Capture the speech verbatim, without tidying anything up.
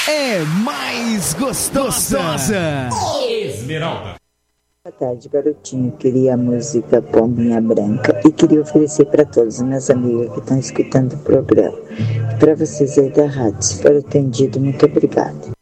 é mais gostosa. Esmeralda. Boa tarde, garotinho. Queria a música Pombinha Branca e queria oferecer para todos os meus amigos que estão escutando o programa. Para vocês aí da rádio, se for atendido, muito obrigada.